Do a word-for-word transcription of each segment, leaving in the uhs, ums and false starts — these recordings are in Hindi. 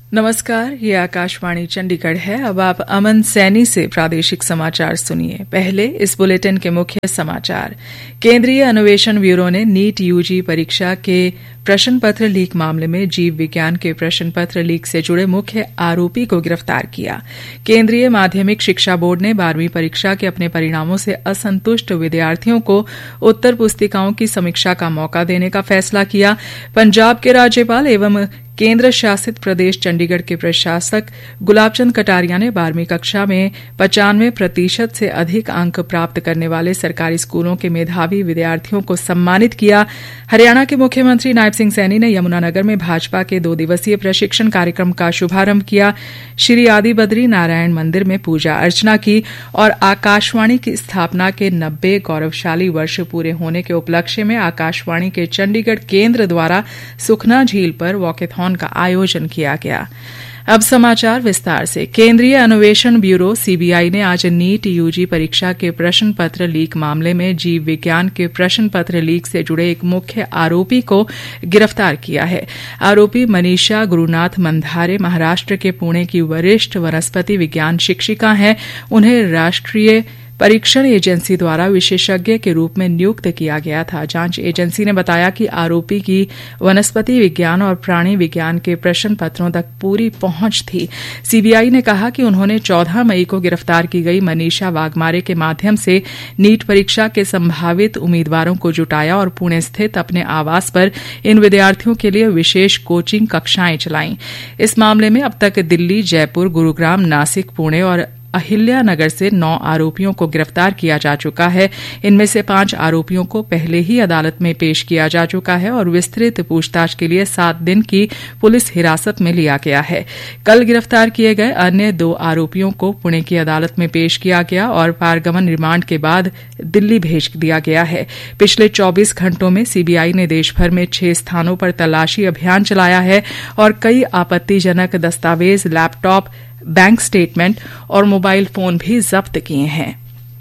नमस्कार, ये आकाशवाणी चंडीगढ़ है। अब आप अमन सैनी से प्रादेशिक समाचार सुनिए। पहले इस बुलेटिन के मुख्य समाचार। केंद्रीय अन्वेषण ब्यूरो ने नीट यूजी परीक्षा के प्रश्न पत्र लीक मामले में जीव विज्ञान के प्रश्न पत्र लीक से जुड़े मुख्य आरोपी को गिरफ्तार किया। केंद्रीय माध्यमिक शिक्षा बोर्ड ने बारहवीं परीक्षा के अपने परिणामों से असंतुष्ट विद्यार्थियों को उत्तर पुस्तिकाओं की समीक्षा का मौका देने का फैसला किया। पंजाब के राज्यपाल एवं केंद्र शासित प्रदेश चंडीगढ़ के प्रशासक गुलाबचंद कटारिया ने बारहवीं कक्षा में पचानवे प्रतिशत से अधिक अंक प्राप्त करने वाले सरकारी स्कूलों के मेधावी विद्यार्थियों को सम्मानित किया। हरियाणा के मुख्यमंत्री नायब सिंह सैनी ने यमुनानगर में भाजपा के दो दिवसीय प्रशिक्षण कार्यक्रम का शुभारंभ किया। श्री आदि बद्री नारायण मंदिर में पूजा अर्चना की और आकाशवाणी की स्थापना के नब्बे गौरवशाली वर्ष पूरे होने के उपलक्ष्य में आकाशवाणी के चंडीगढ़ केंद्र द्वारा सुखना झील पर वॉकेथॉन का आयोजन किया गया। अब समाचार विस्तार से। केंद्रीय अन्वेषण ब्यूरो सीबीआई ने आज नीट यूजी परीक्षा के प्रश्न पत्र लीक मामले में जीव विज्ञान के प्रश्न पत्र लीक से जुड़े एक मुख्य आरोपी को गिरफ्तार किया है। आरोपी मनीषा गुरुनाथ मंधारे महाराष्ट्र के पुणे की वरिष्ठ वनस्पति विज्ञान शिक्षिका हैं। उन्हें राष्ट्रीय परीक्षण एजेंसी द्वारा विशेषज्ञ के रूप में नियुक्त किया गया था। जांच एजेंसी ने बताया कि आरोपी की वनस्पति विज्ञान और प्राणी विज्ञान के प्रश्न पत्रों तक पूरी पहुंच थी। सीबीआई ने कहा कि उन्होंने चौदह मई को गिरफ्तार की गई मनीषा वाघमारे के माध्यम से नीट परीक्षा के संभावित उम्मीदवारों को जुटाया और पुणे स्थित अपने आवास पर इन विद्यार्थियों के लिए विशेष कोचिंग कक्षाएं चलाईं। इस मामले में अब तक दिल्ली, जयपुर, गुरुग्राम, नासिक, पुणे और अहिल्या नगर से नौ आरोपियों को गिरफ्तार किया जा चुका है। इनमें से पांच आरोपियों को पहले ही अदालत में पेश किया जा चुका है और विस्तृत पूछताछ के लिए सात दिन की पुलिस हिरासत में लिया गया है। कल गिरफ्तार किए गए अन्य दो आरोपियों को पुणे की अदालत में पेश किया गया और पारगमन रिमांड के बाद दिल्ली भेज दिया गया है। पिछले चौबीस घंटों में सीबीआई ने देशभर में छह स्थानों पर तलाशी अभियान चलाया है और कई आपत्तिजनक दस्तावेज, लैपटॉप, बैंक स्टेटमेंट और मोबाइल फोन भी जब्त किए हैं।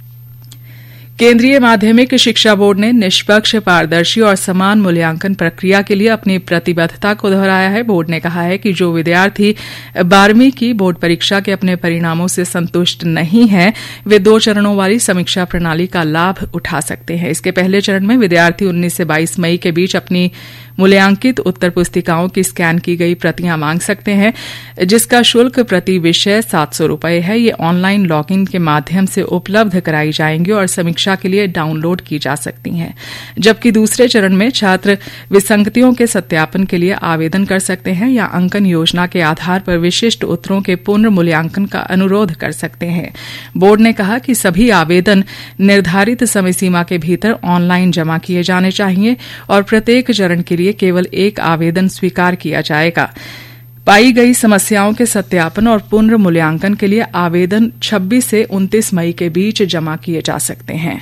केंद्रीय माध्यमिक शिक्षा बोर्ड ने निष्पक्ष, पारदर्शी और समान मूल्यांकन प्रक्रिया के लिए अपनी प्रतिबद्धता को दोहराया है। बोर्ड ने कहा है कि जो विद्यार्थी बारहवीं की बोर्ड परीक्षा के अपने परिणामों से संतुष्ट नहीं हैं, वे दो चरणों वाली समीक्षा प्रणाली का लाभ उठा सकते हैं। इसके पहले चरण में विद्यार्थी उन्नीस से बाईस मई के बीच अपनी मूल्यांकित उत्तर पुस्तिकाओं की स्कैन की गई प्रतियां मांग सकते हैं, जिसका शुल्क प्रति विषय सात सौ रूपये है। ये ऑनलाइन लॉगिन के माध्यम से उपलब्ध कराई जाएंगी और समीक्षा के लिए डाउनलोड की जा सकती हैं। जबकि दूसरे चरण में छात्र विसंगतियों के सत्यापन के लिए आवेदन कर सकते हैं या अंकन योजना के आधार पर विशिष्ट उत्तरों के पुनर्मूल्यांकन का अनुरोध कर सकते हैं। बोर्ड ने कहा कि सभी आवेदन निर्धारित समय सीमा के भीतर ऑनलाइन जमा किए जाने चाहिए और प्रत्येक चरण के लिए केवल एक आवेदन स्वीकार किया जाएगा। पाई गई समस्याओं के सत्यापन और पुनर्मूल्यांकन के लिए आवेदन छब्बीस से उनतीस मई के बीच जमा किए जा सकते हैं।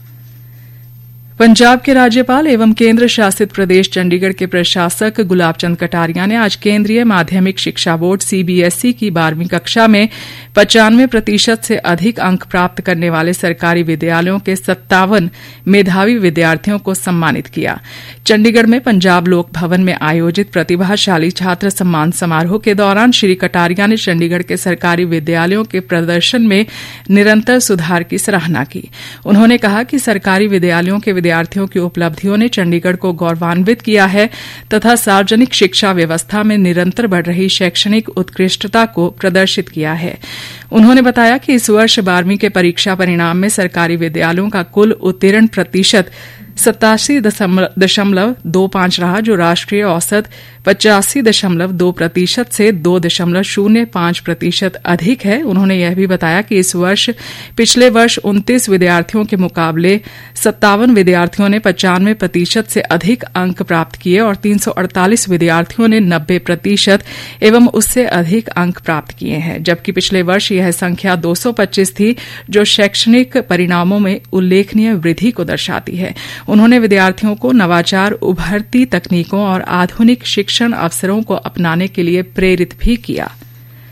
पंजाब के राज्यपाल एवं केंद्र शासित प्रदेश चंडीगढ़ के प्रशासक गुलाबचंद कटारिया ने आज केंद्रीय माध्यमिक शिक्षा बोर्ड सीबीएसई की बारहवीं कक्षा में पचानवे प्रतिशत से अधिक अंक प्राप्त करने वाले सरकारी विद्यालयों के सत्तावन मेधावी विद्यार्थियों को सम्मानित किया। चंडीगढ़ में पंजाब लोक भवन में आयोजित प्रतिभाशाली छात्र सम्मान समारोह के दौरान श्री कटारिया ने चंडीगढ़ के सरकारी विद्यालयों के प्रदर्शन में निरंतर सुधार की सराहना की। उन्होंने कहा कि सरकारी विद्यालयों के विद्यार्थियों की उपलब्धियों ने चंडीगढ़ को गौरवान्वित किया है तथा सार्वजनिक शिक्षा व्यवस्था में निरंतर बढ़ रही शैक्षणिक उत्कृष्टता को प्रदर्शित किया है। उन्होंने बताया कि इस वर्ष बारहवीं के परीक्षा परिणाम में सरकारी विद्यालयों का कुल उत्तीर्ण प्रतिशत सतासी दशमलव दो पांच रहा, जो राष्ट्रीय औसत पचासी दशमलव दो प्रतिशत से दो दशमलव शून्य पांच प्रतिशत अधिक है। उन्होंने यह भी बताया कि इस वर्ष पिछले वर्ष उनतीस विद्यार्थियों के मुकाबले सत्तावन विद्यार्थियों ने पचानवे प्रतिशत से अधिक अंक प्राप्त किए और तीन सौ अड़तालीस विद्यार्थियों ने नब्बे प्रतिशत एवं उससे अधिक अंक प्राप्त किए हैं, जबकि पिछले वर्ष यह संख्या दो सौ पच्चीस थी, जो शैक्षणिक परिणामों में उल्लेखनीय वृद्धि को दर्शाती है। उन्होंने विद्यार्थियों को नवाचार, उभरती तकनीकों और आधुनिक शिक्षण अवसरों को अपनाने के लिए प्रेरित भी किया।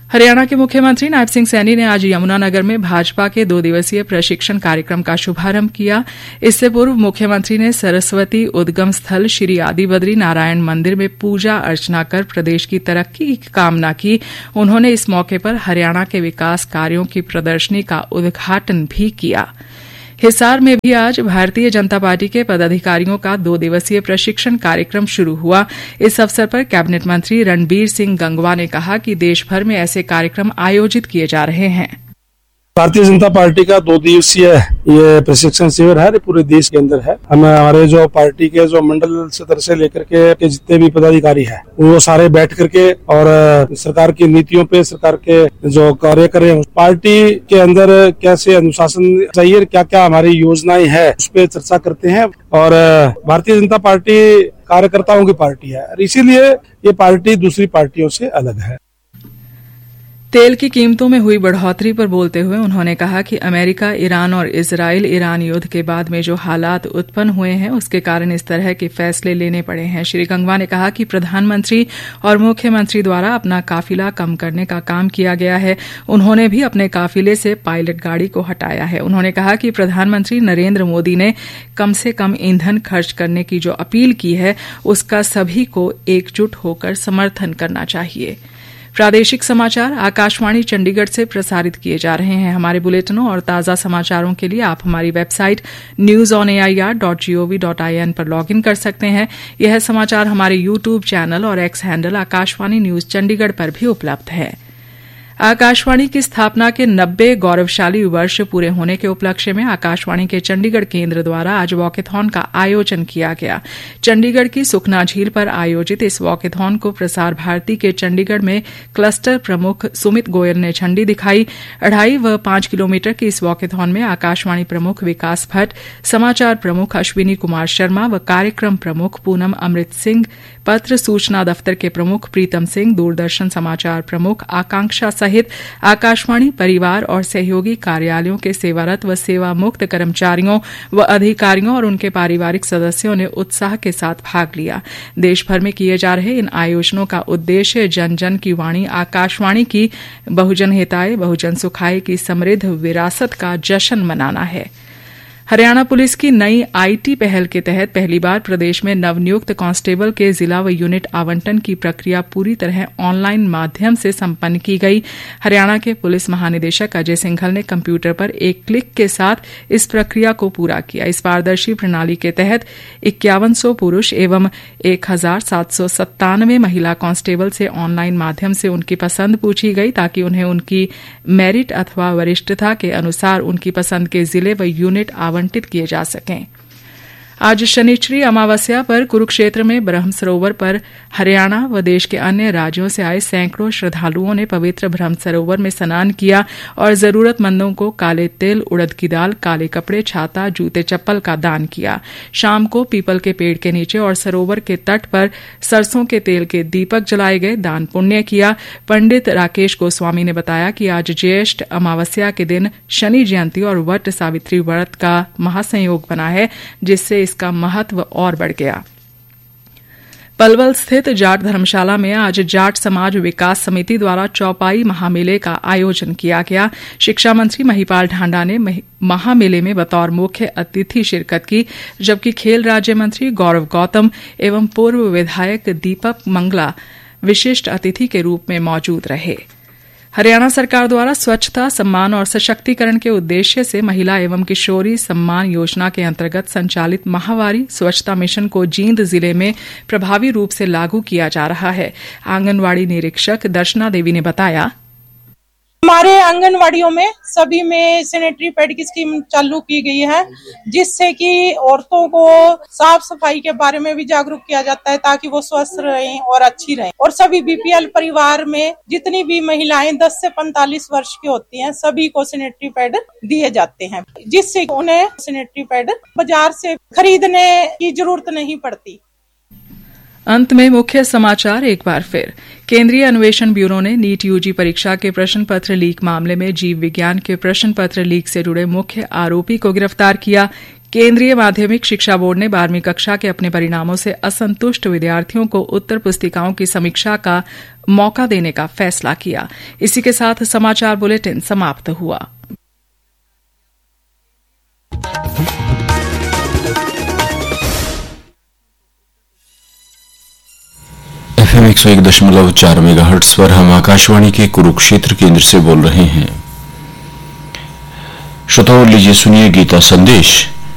हरियाणा के मुख्यमंत्री नायब सिंह सैनी ने आज यमुनानगर में भाजपा के दो दिवसीय प्रशिक्षण कार्यक्रम का शुभारंभ किया। इससे पूर्व मुख्यमंत्री ने सरस्वती उद्गम स्थल श्री आदि बद्री नारायण मंदिर में पूजा अर्चना कर प्रदेश की तरक्की की कामना की। उन्होंने इस मौके पर हरियाणा के विकास कार्यों की प्रदर्शनी का उद्घाटन भी किया। हिसार में भी आज भारतीय जनता पार्टी के पदाधिकारियों का दो दिवसीय प्रशिक्षण कार्यक्रम शुरू हुआ। इस अवसर पर कैबिनेट मंत्री रणबीर सिंह गंगवा ने कहा कि देश भर में ऐसे कार्यक्रम आयोजित किए जा रहे हैं। भारतीय जनता पार्टी का दो दिवसीय ये प्रशिक्षण शिविर है, पूरे देश के अंदर है। हमें हमारे जो पार्टी के जो मंडल सदस्य से लेकर के, के जितने भी पदाधिकारी हैं वो सारे बैठ करके और सरकार की नीतियों पे, सरकार के जो कार्य कर रहे हैं, पार्टी के अंदर कैसे अनुशासन चाहिए, क्या क्या हमारी योजनाएं हैं, उस पर चर्चा करते हैं। और भारतीय जनता पार्टी कार्यकर्ताओं की पार्टी है, इसीलिए ये पार्टी दूसरी पार्टियों से अलग है। तेल की कीमतों में हुई बढ़ोतरी पर बोलते हुए उन्होंने कहा कि अमेरिका, ईरान और इजराइल ईरान युद्ध के बाद में जो हालात उत्पन्न हुए हैं उसके कारण इस तरह के फैसले लेने पड़े हैं। श्री गंगवा ने कहा कि प्रधानमंत्री और मुख्यमंत्री द्वारा अपना काफिला कम करने का काम किया गया है। उन्होंने भी अपने काफिले से पायलट गाड़ी को हटाया है। उन्होंने कहा कि प्रधानमंत्री नरेंद्र मोदी ने कम से कम ईंधन खर्च करने की जो अपील की है उसका सभी को एकजुट होकर समर्थन करना चाहिए। प्रादेशिक समाचार आकाशवाणी चंडीगढ़ से प्रसारित किए जा रहे हैं। हमारे बुलेटिनों और ताजा समाचारों के लिए आप हमारी website news on A I R dot G O V dot I N पर लॉग इन कर सकते हैं। यह समाचार हमारे यूट्यूब चैनल और x handle Akashvani news Chandigarh पर भी उपलब्ध है। आकाशवाणी की स्थापना के नब्बे गौरवशाली वर्ष पूरे होने के उपलक्ष्य में आकाशवाणी के चंडीगढ़ केंद्र द्वारा आज वॉकेथॉन का आयोजन किया गया। चंडीगढ़ की सुखना झील पर आयोजित इस वॉकेथॉन को प्रसार भारती के चंडीगढ़ में क्लस्टर प्रमुख सुमित गोयल ने झंडी दिखाई। अढ़ाई व पांच किलोमीटर के इस वॉकेथॉन में आकाशवाणी प्रमुख विकास भट्ट, समाचार प्रमुख अश्विनी कुमार शर्मा व कार्यक्रम प्रमुख पूनम अमृत सिंह, पत्र सूचना दफ्तर के प्रमुख प्रीतम सिंह, दूरदर्शन समाचार प्रमुख आकांक्षा सहित आकाशवाणी परिवार और सहयोगी कार्यालयों के सेवारत व सेवा मुक्त कर्मचारियों व अधिकारियों और उनके पारिवारिक सदस्यों ने उत्साह के साथ भाग लिया। देश भर में किए जा रहे इन आयोजनों का उद्देश्य जन जन की वाणी आकाशवाणी की बहुजन हिताय बहुजन सुखाय की समृद्ध विरासत का जश्न मनाना है। हरियाणा पुलिस की नई आईटी पहल के तहत पहली बार प्रदेश में नवनियुक्त कांस्टेबल के जिला व यूनिट आवंटन की प्रक्रिया पूरी तरह ऑनलाइन माध्यम से संपन्न की गई। हरियाणा के पुलिस महानिदेशक अजय सिंघल ने कंप्यूटर पर एक क्लिक के साथ इस प्रक्रिया को पूरा किया। इस पारदर्शी प्रणाली के तहत इक्यावन सौ पुरुष एवं एक हजार सात सौ सत्तानवे महिला कांस्टेबल से ऑनलाइन माध्यम से उनकी पसंद पूछी गई ताकि उन्हें उनकी मेरिट अथवा वरिष्ठता के अनुसार उनकी पसंद के जिले व यूनिट आवंटित किए जा सकें। आज शनिश्चरी अमावस्या पर कुरुक्षेत्र में ब्रह्म सरोवर पर हरियाणा व देश के अन्य राज्यों से आए सैकड़ों श्रद्धालुओं ने पवित्र ब्रह्म सरोवर में स्नान किया और जरूरतमंदों को काले तिल, उड़द की दाल, काले कपड़े, छाता, जूते चप्पल का दान किया। शाम को पीपल के पेड़ के नीचे और सरोवर के तट पर सरसों के तेल के दीपक जलाए गए, दान पुण्य किया। पंडित राकेश गोस्वामी ने बताया कि आज ज्येष्ठ अमावस्या के दिन शनि जयंती और वट सावित्री व्रत का महासंयोग बना है, जिससे इसका महत्व और बढ़ गया। पलवल स्थित जाट धर्मशाला में आज जाट समाज विकास समिति द्वारा चौपाई महामेले का आयोजन किया गया। शिक्षा मंत्री महिपाल ढांडा ने महामेले में बतौर मुख्य अतिथि शिरकत की, जबकि खेल राज्य मंत्री गौरव गौतम एवं पूर्व विधायक दीपक मंगला विशिष्ट अतिथि के रूप में मौजूद रहे। हरियाणा सरकार द्वारा स्वच्छता, सम्मान और सशक्तिकरण के उद्देश्य से महिला एवं किशोरी सम्मान योजना के अंतर्गत संचालित माहवारी स्वच्छता मिशन को जींद जिले में प्रभावी रूप से लागू किया जा रहा है। आंगनवाड़ी निरीक्षक दर्शना देवी ने बताया, हमारे आंगनवाड़ियों में सभी में सैनिटरी पैड की स्कीम चालू की गई है, जिससे कि औरतों को साफ सफाई के बारे में भी जागरूक किया जाता है ताकि वो स्वस्थ रहें और अच्छी रहें। और सभी बीपीएल परिवार में जितनी भी महिलाएं दस से पैंतालीस वर्ष की होती हैं, सभी को सैनिटरी पैड दिए जाते हैं, जिससे उन्हें सैनिटरी पैड बाजार से खरीदने की जरूरत नहीं पड़ती। अंत में मुख्य समाचार एक बार फिर। केंद्रीय अन्वेषण ब्यूरो ने नीट यूजी परीक्षा के प्रश्न पत्र लीक मामले में जीव विज्ञान के प्रश्न पत्र लीक से जुड़े मुख्य आरोपी को गिरफ्तार किया। केंद्रीय माध्यमिक शिक्षा बोर्ड ने बारहवीं कक्षा के अपने परिणामों से असंतुष्ट विद्यार्थियों को उत्तर पुस्तिकाओं की समीक्षा का मौका देने का फैसला किया। इसी के साथ समाचार बुलेटिन समाप्त हुआ। एफएम एक सौ एक दशमलव चार मेगाहर्ट्ज पर हम आकाशवाणी के कुरुक्षेत्र केंद्र से बोल रहे हैं। श्रोताओं, लीजिए सुनिए गीता संदेश।